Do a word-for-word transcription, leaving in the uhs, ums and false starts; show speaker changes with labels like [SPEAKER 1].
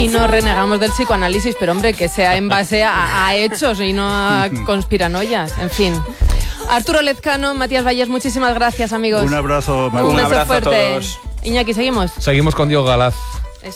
[SPEAKER 1] Y no renegamos del psicoanálisis, pero hombre, que sea en base a, a hechos y no a conspiranoias. En fin. Arturo Lezcano, Matías Vallés, muchísimas gracias, amigos.
[SPEAKER 2] Un abrazo,
[SPEAKER 1] Un beso
[SPEAKER 3] abrazo
[SPEAKER 1] fuerte.
[SPEAKER 3] a todos.
[SPEAKER 1] Iñaki, ¿seguimos?
[SPEAKER 4] Seguimos con Diego Galaz.